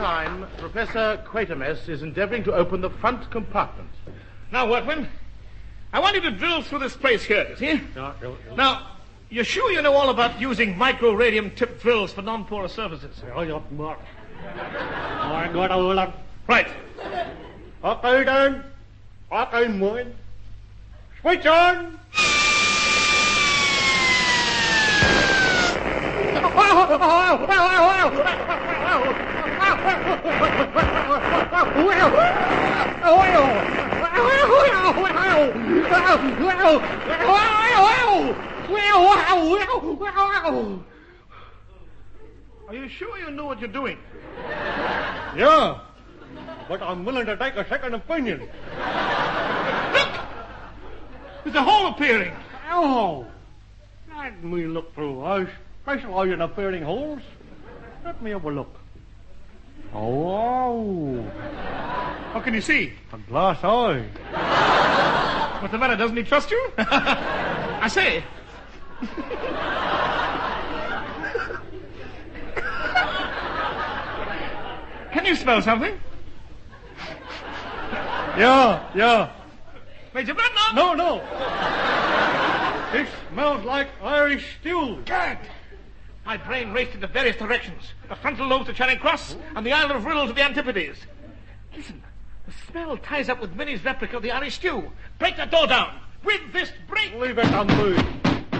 time, Professor Quatermass is endeavoring to open the front compartment. Now, workmen, I want you to drill through this place here, you see? Yeah. Now, you're sure you know all about using micro-radium-tipped drills for non-porous surfaces? Ja, maar. Maar ik ga dat wel aan. Right. Okay, then. Okay, mooi. Switch on! Are you sure you know what you're doing? Yeah, but I'm willing to take a second opinion. Look! There's a hole appearing. Oh, let me look through. I specialize in appearing holes. Let me have a look. Oh, What can you see? a glass eye. What's the matter? Doesn't he trust you? I say. Can you smell something? Yeah. Major Bradner? No. It smells like Irish stew. Good. My brain raced into various directions. The frontal lobe to Charing Cross and the Isle of Rhyl to the Antipodes. Listen, the smell ties up with Minnie's replica of the Irish stew. Break that door down. With this break. Leave it on me.